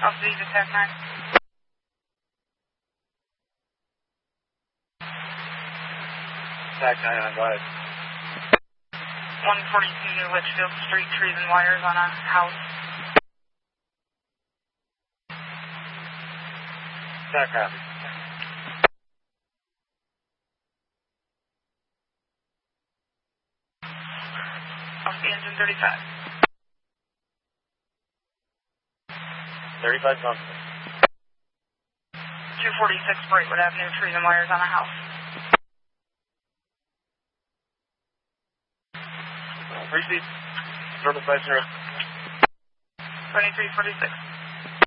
Alpha Visa Tech 9. Tech 9, go ahead. 142 New Litchfield Street, trees and wires on a house. Tech copy. Off the engine 35. 35 something. 246 Brightwood Avenue, trees and wires on a house. Receipt. Service license. 2346.